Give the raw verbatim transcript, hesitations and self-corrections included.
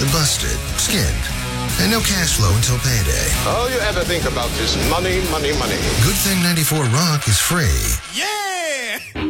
busted, skinned, and no cash flow until payday. All you ever think about is money, money, money. Good Thing ninety-four Rock is free. Yeah!